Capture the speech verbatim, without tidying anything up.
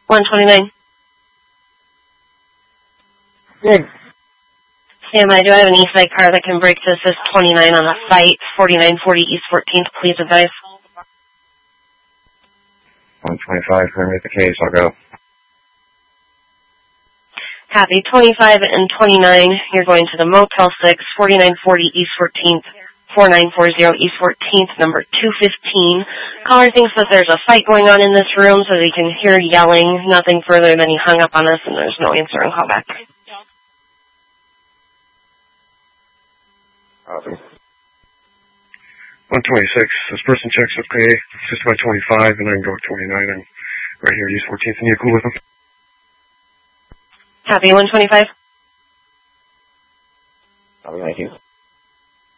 one twenty-nine. Good. Stand by. Do I have an east side car that can brake to assist twenty-nine on the site? forty-nine forty East fourteenth, please advise. one twenty-five, permit the case, I'll go. Copy. twenty-five and twenty-nine, you're going to the Motel six, forty-nine forty East fourteenth, forty-nine forty East fourteenth, number two fifteen. Caller thinks that there's a fight going on in this room, so he can hear yelling. Nothing further than he hung up on us, and there's no answer and call back. Awesome. one twenty-six, this person checks with pay, just by twenty-five, and I can go with twenty-nine. I'm right here, East fourteenth, and you cool with them? Copy. one twenty-five. I'll be right here.